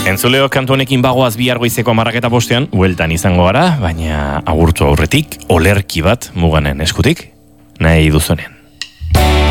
Entzuleo kantu honekin bagoaz bihar goizeko 10:05 bueltan izango gara, baina agurtu aurretik olerki bat Muganen eskutik nahi duzunen.